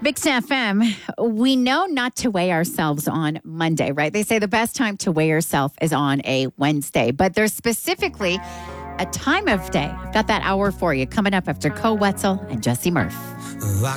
Mix FM, we know not to weigh ourselves on Monday, right? They say the best time to weigh yourself is on a Wednesday, but there's specifically a time of day. I've got that hour for you coming up after Co Wetzel and Jesse Murph.